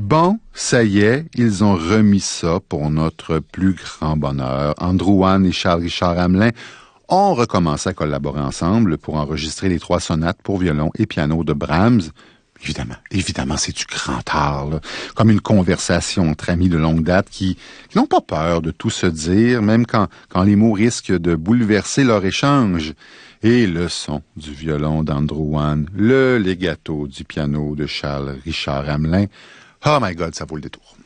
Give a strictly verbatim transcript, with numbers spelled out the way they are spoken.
Bon, ça y est, ils ont remis ça pour notre plus grand bonheur. Andrew Wan et Charles-Richard Hamelin ont recommencé à collaborer ensemble pour enregistrer les trois sonates pour violon et piano de Brahms. Évidemment, évidemment, c'est du grand art, là. Comme une conversation entre amis de longue date qui, qui n'ont pas peur de tout se dire, même quand, quand les mots risquent de bouleverser leur échange. Et le son du violon d'Andrew Wan, le legato du piano de Charles-Richard Hamelin. Oh my God, ça vaut le détour.